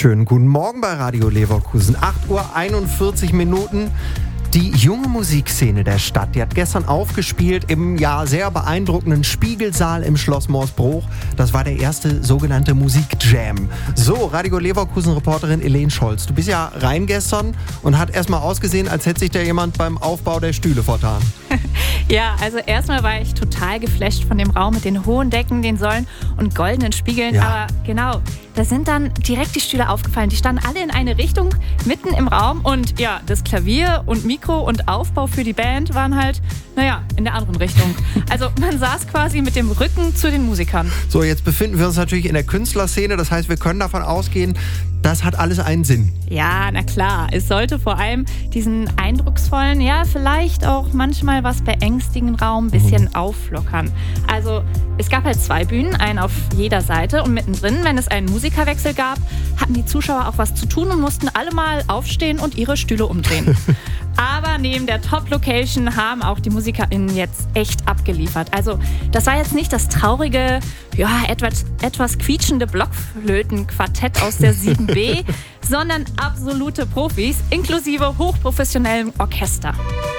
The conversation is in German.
Schönen guten Morgen bei Radio Leverkusen. 8:41 Uhr. Die junge Musikszene der Stadt, die hat gestern aufgespielt im sehr beeindruckenden Spiegelsaal im Schloss Morsbruch. Das war der erste sogenannte Musikjam. So, Radio Leverkusen-Reporterin Elaine Scholz, du bist ja rein gestern und hat erstmal ausgesehen, als hätte sich da jemand beim Aufbau der Stühle vertan. Ja, also erstmal war ich total geflasht von dem Raum mit den hohen Decken, den Säulen und goldenen Spiegeln. Ja. Aber genau, da sind dann direkt die Stühle aufgefallen. Die standen alle in eine Richtung, mitten im Raum. Und ja, das Klavier und Mikro und Aufbau für die Band waren halt, in der anderen Richtung. Also man saß quasi mit dem Rücken zu den Musikern. So, jetzt befinden wir uns natürlich in der Künstlerszene. Das heißt, wir können davon ausgehen, das hat alles einen Sinn. Ja, na klar. Es sollte vor allem diesen eindrucksvollen, vielleicht auch manchmal was beängstigenden Raum ein bisschen auflockern. Also es gab halt 2 Bühnen, einen auf jeder Seite. Und mittendrin, wenn es einen Musikerwechsel gab, hatten die Zuschauer auch was zu tun und mussten alle mal aufstehen und ihre Stühle umdrehen. Aber neben der Top-Location haben auch die MusikerInnen jetzt echt abgeliefert. Also das war jetzt nicht das traurige, etwas quietschende Blockflötenquartett aus der 7B, sondern absolute Profis, inklusive hochprofessionellem Orchester.